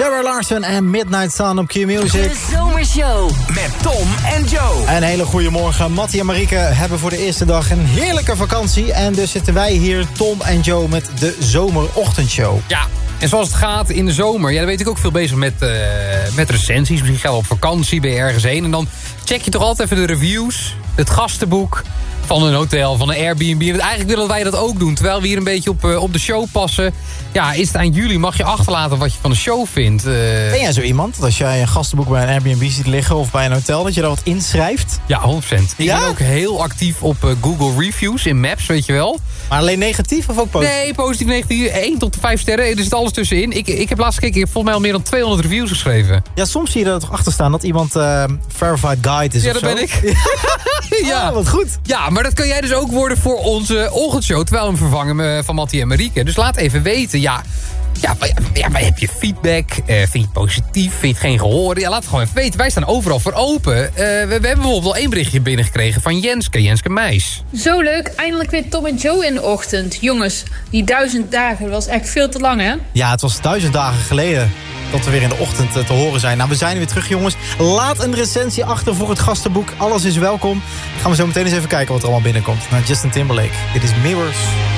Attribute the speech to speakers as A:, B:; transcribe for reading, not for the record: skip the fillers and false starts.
A: Zara Larsson en Midnight Sun op Q-Music.
B: De Zomershow met Tom en Joe.
A: Een hele goede morgen. Mattie en Marieke hebben voor de eerste dag een heerlijke vakantie. En dus zitten wij hier, Tom en Joe, met de Zomerochtendshow.
C: Ja, en zoals het gaat in de zomer, ja, dan weet ik ook veel bezig met recensies. Misschien gaan we op vakantie, ben je ergens heen. En dan check je toch altijd even de reviews, het gastenboek van een hotel, van een Airbnb. En eigenlijk willen wij dat ook doen. Terwijl we hier een beetje op de show passen. Ja, is het aan jullie? Mag je achterlaten wat je van de show vindt?
A: Ben jij zo iemand, dat als jij een gastenboek bij een Airbnb ziet liggen of bij een hotel, dat je daar wat inschrijft?
C: Ja, 100%. Ik
A: Ja?
C: ben ook heel actief op Google Reviews in Maps, weet je wel.
A: Maar alleen negatief of ook positief?
C: Nee, positief, negatief. 1 tot 5 sterren. Er zit alles tussenin. Ik heb laatst gekeken, ik heb volgens mij al meer dan 200 reviews geschreven.
A: Ja, soms zie je er toch achter staan dat iemand verified guide is
C: Ja,
A: of
C: dat
A: zo.
C: ben ik. Ja.
A: Oh, wat goed.
C: Ja, maar dat kan jij dus ook worden voor onze ochtendshow. Terwijl we hem vervangen van Mattie en Marieke. Dus laat even weten, maar heb je feedback? Vind je het positief? Vind je het geen gehoor? Ja, laat het gewoon even weten. Wij staan overal voor open. We hebben bijvoorbeeld al 1 berichtje binnengekregen van Jenske Meijs.
D: Zo leuk, eindelijk weer Tom en Joe in de ochtend. Jongens, die 1000 dagen was echt veel te lang, hè?
A: Ja, het was 1000 dagen geleden dat we weer in de ochtend te horen zijn. Nou, we zijn weer terug, jongens. Laat een recensie achter voor het gastenboek. Alles is welkom. Gaan we zo meteen eens even kijken wat er allemaal binnenkomt. Naar Justin Timberlake. Dit is Mirrors.